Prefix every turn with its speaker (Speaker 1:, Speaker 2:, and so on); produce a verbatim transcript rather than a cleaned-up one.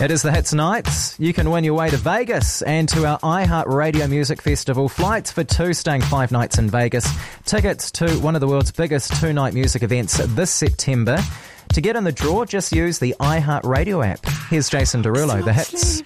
Speaker 1: It is the Hits Nights. You can win your way to Vegas and to our iHeartRadio Music Festival. Flights for two, staying five nights in Vegas. Tickets to one of the world's biggest two-night music events this September. To get in the draw, just use the iHeartRadio app. Here's Jason Derulo, The Hits.